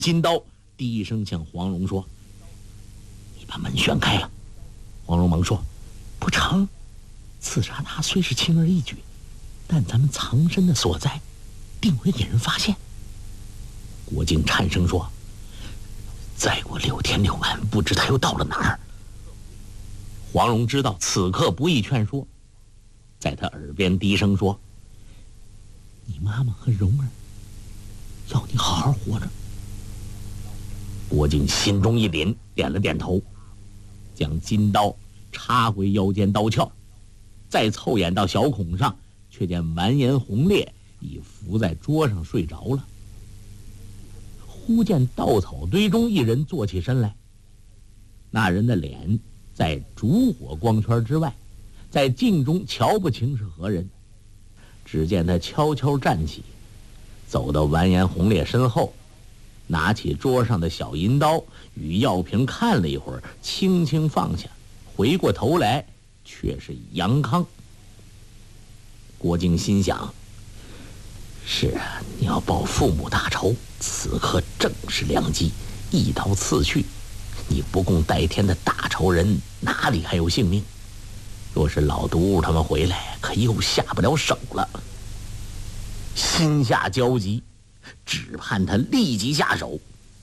金刀低声向黄蓉说：“你把门旋开了。”黄蓉忙说：“不成，刺杀他虽是轻而易举，但咱们藏身的所在定会给人发现。”郭靖颤声说：“再过6天6晚，不知他又到了哪儿。”黄蓉知道此刻不宜劝说，在他耳边低声说：“你妈妈和蓉儿要你好好活着。”郭靖心中一凛，点了点头，将金刀插回腰间刀鞘，再凑眼到小孔上，却见完颜洪烈已伏在桌上睡着了。忽见稻草堆中一人坐起身来，那人的脸在烛火光圈之外，在镜中瞧不清是何人。只见他悄悄站起，走到完颜洪烈身后，拿起桌上的小银刀与药瓶看了一会儿，轻轻放下，回过头来却是杨康。郭靖心想：是啊，你要报父母大仇，此刻正是良机，一刀刺去，你不共戴天的大仇人哪里还有性命？若是老毒物他们回来，可又下不了手了。心下焦急，只盼他立即下手。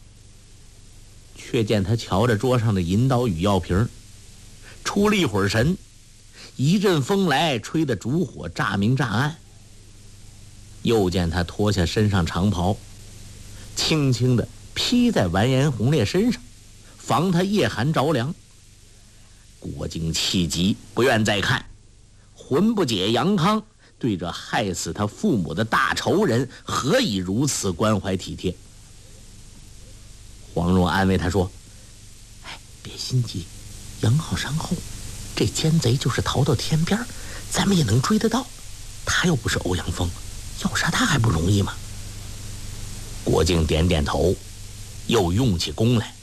却见他瞧着桌上的银刀与药瓶，出了一会儿神，一阵风来，吹得烛火乍明乍暗。又见他脱下身上长袍，轻轻地披在完颜洪烈身上，防他夜寒着凉。郭靖气急，不愿再看，魂不解杨康对着害死他父母的大仇人，何以如此关怀体贴？黄蓉安慰他说：“别心急，养好伤后，这奸贼就是逃到天边，咱们也能追得到。他又不是欧阳锋，要杀他还不容易吗？”郭靖点点头，又用起功来。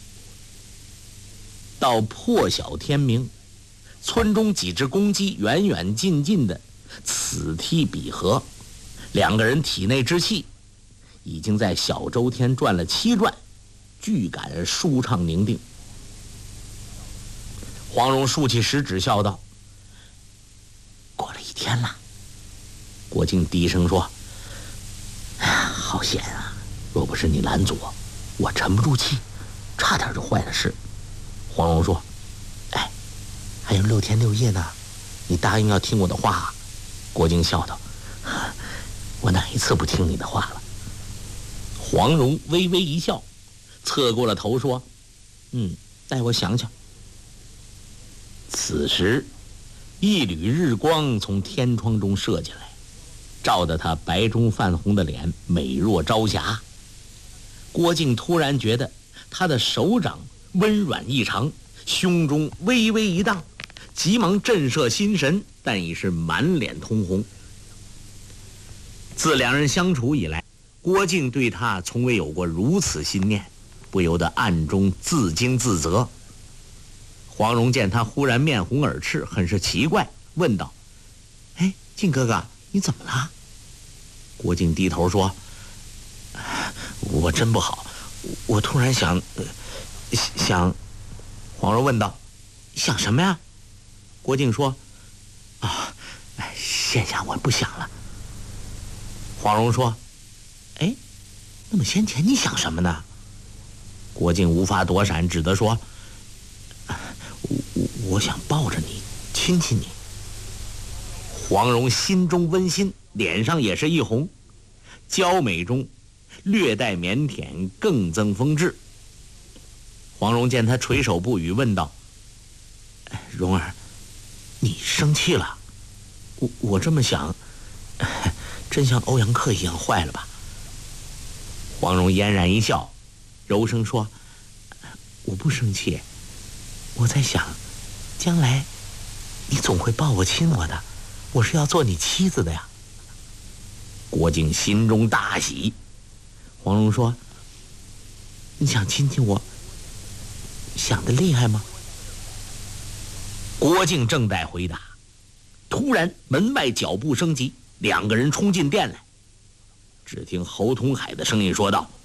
到破晓天明，村中几只公鸡远远近近的此踢彼合，两个人体内之气已经在小周天转了7转，俱感舒畅宁定。黄蓉竖起食指笑道：“过了1天了。”郭靖低声说：“好险啊！若不是你拦阻我沉不住气，差点就坏了事。”黄蓉说：“还有6天6夜呢，你答应要听我的话啊。”郭靖笑道：“我哪一次不听你的话了？”黄蓉微微一笑，侧过了头说：“待我想想。”此时一缕日光从天窗中射进来，照得他白中泛红的脸美若朝霞。郭靖突然觉得他的手掌温软异常，胸中微微一荡，急忙震慑心神，但已是满脸通红。自两人相处以来，郭靖对他从未有过如此心念，不由得暗中自惊自责。黄蓉见他忽然面红耳赤，很是奇怪，问道：“靖哥哥，你怎么了？”郭靖低头说：“我真不好，我突然想。”黄蓉问道：“想什么呀？”郭靖说：“现下我不想了。”黄蓉说：“那么先前你想什么呢？”郭靖无法躲闪，只得说：“我想抱着你，亲亲你。”黄蓉心中温馨，脸上也是一红，娇美中略带腼腆，更增风致。黄蓉见他垂手不语，问道：“蓉儿，你生气了？我这么想，真像欧阳克一样坏了吧？”黄蓉嫣然一笑，柔声说：“我不生气，我在想，将来你总会抱我亲我的，我是要做你妻子的呀。”郭靖心中大喜。黄蓉说：“你想亲亲我，想得厉害吗？”郭靖正待回答，突然门外脚步声急，两个人冲进店来。只听侯同海的声音说道：“